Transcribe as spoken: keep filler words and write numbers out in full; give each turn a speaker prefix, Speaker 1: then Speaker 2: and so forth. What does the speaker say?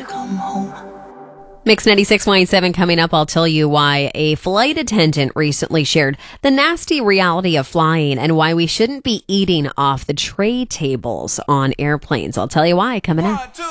Speaker 1: to come home.
Speaker 2: Mix ninety-six point seven coming up. I'll tell you why a flight attendant recently shared the nasty reality of flying and why we shouldn't be eating off the tray tables on airplanes. I'll tell you why coming up.